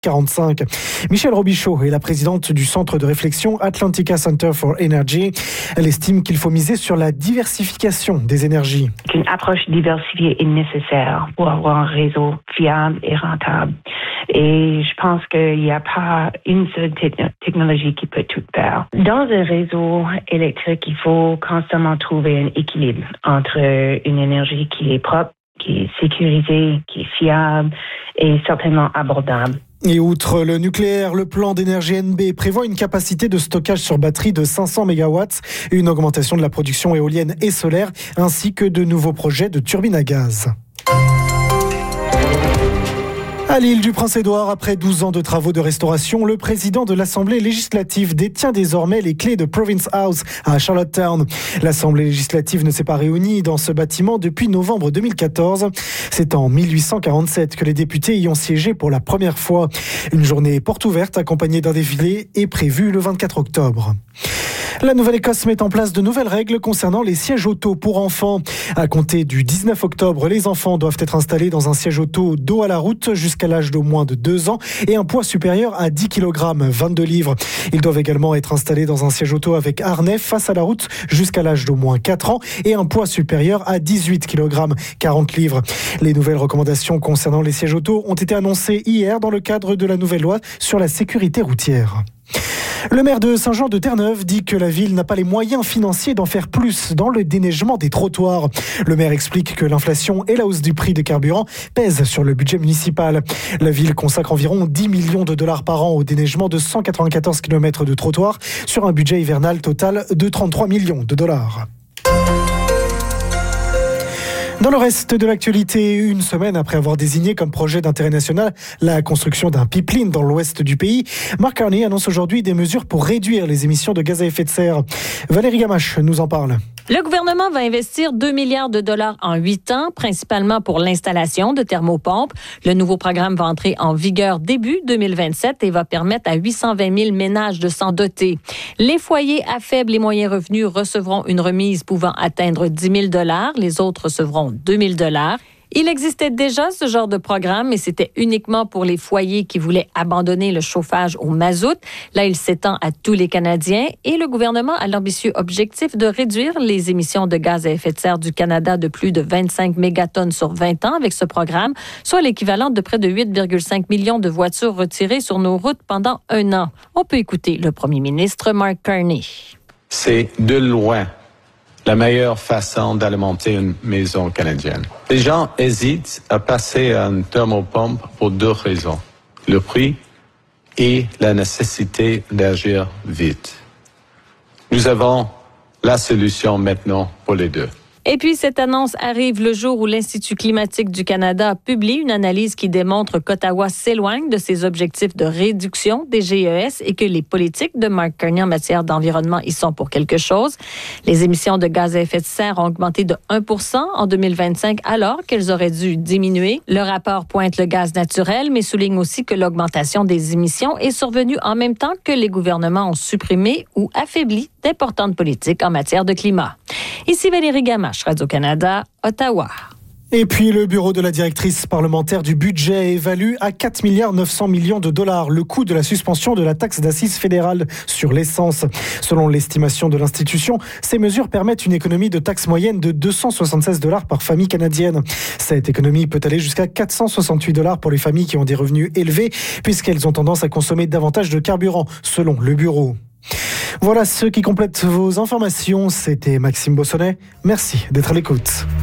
45. Michèle Robichaud est la présidente du centre de réflexion Atlantica Center for Energy. Elle estime qu'il faut miser sur la diversification des énergies. Une approche diversifiée est nécessaire pour avoir un réseau fiable et rentable. Et je pense qu'il n'y a pas une seule technologie qui peut tout faire. Dans un réseau électrique, il faut constamment trouver un équilibre entre une énergie qui est propre, qui est sécurisée, qui est fiable et certainement abordable. Et outre le nucléaire, le plan d'énergie NB prévoit une capacité de stockage sur batterie de 500 MW, une augmentation de la production éolienne et solaire, ainsi que de nouveaux projets de turbines à gaz. À l'île du Prince-Édouard, après 12 ans de travaux de restauration, le président de l'Assemblée législative détient désormais les clés de Province House à Charlottetown. L'Assemblée législative ne s'est pas réunie dans ce bâtiment depuis novembre 2014. C'est en 1847 que les députés y ont siégé pour la première fois. Une journée porte ouverte accompagnée d'un défilé est prévue le 24 octobre. La Nouvelle-Écosse met en place de nouvelles règles concernant les sièges auto pour enfants. À compter du 19 octobre, les enfants doivent être installés dans un siège auto dos à la route jusqu'à l'âge d'au moins de 2 ans et un poids supérieur à 10 kg, 22 livres. Ils doivent également être installés dans un siège auto avec harnais face à la route jusqu'à l'âge d'au moins 4 ans et un poids supérieur à 18 kg, 40 livres. Les nouvelles recommandations concernant les sièges auto ont été annoncées hier dans le cadre de la nouvelle loi sur la sécurité routière. Le maire de Saint-Jean-de-Terre-Neuve dit que la ville n'a pas les moyens financiers d'en faire plus dans le déneigement des trottoirs. Le maire explique que l'inflation et la hausse du prix des carburants pèsent sur le budget municipal. La ville consacre environ 10 millions de dollars par an au déneigement de 194 km de trottoirs sur un budget hivernal total de 33 millions de dollars. Dans le reste de l'actualité, une semaine après avoir désigné comme projet d'intérêt national la construction d'un pipeline dans l'ouest du pays, Mark Carney annonce aujourd'hui des mesures pour réduire les émissions de gaz à effet de serre. Valérie Gamache nous en parle. Le gouvernement va investir 2 milliards de dollars en 8 ans, principalement pour l'installation de thermopompes. Le nouveau programme va entrer en vigueur début 2027 et va permettre à 820 000 ménages de s'en doter. Les foyers à faibles et moyens revenus recevront une remise pouvant atteindre 10 000 dollars. Les autres recevront 2 000 dollars. Il existait déjà ce genre de programme, mais c'était uniquement pour les foyers qui voulaient abandonner le chauffage au mazout. Là, il s'étend à tous les Canadiens et le gouvernement a l'ambitieux objectif de réduire les émissions de gaz à effet de serre du Canada de plus de 25 mégatonnes sur 20 ans avec ce programme, soit l'équivalent de près de 8,5 millions de voitures retirées sur nos routes pendant 1 an. On peut écouter le premier ministre Mark Carney. C'est de loin la meilleure façon d'alimenter une maison canadienne. Les gens hésitent à passer à une thermopompe pour 2 raisons. Le prix et la nécessité d'agir vite. Nous avons la solution maintenant pour les 2. Et puis, cette annonce arrive le jour où l'Institut climatique du Canada publie une analyse qui démontre qu'Ottawa s'éloigne de ses objectifs de réduction des GES et que les politiques de Mark Carney en matière d'environnement y sont pour quelque chose. Les émissions de gaz à effet de serre ont augmenté de 1 % en 2025 alors qu'elles auraient dû diminuer. Le rapport pointe le gaz naturel, mais souligne aussi que l'augmentation des émissions est survenue en même temps que les gouvernements ont supprimé ou affaibli d'importantes politiques en matière de climat. Ici Valérie Gamache, Radio-Canada, Ottawa. Et puis, le bureau de la directrice parlementaire du budget évalue à 4 900 millions de dollars le coût de la suspension de la taxe d'assises fédérale sur l'essence. Selon l'estimation de l'institution, ces mesures permettent une économie de taxe moyenne de 276 dollars par famille canadienne. Cette économie peut aller jusqu'à 468 dollars pour les familles qui ont des revenus élevés, puisqu'elles ont tendance à consommer davantage de carburant, selon le bureau. Voilà ce qui complète vos informations. C'était Maxime Bossonnet. Merci d'être à l'écoute.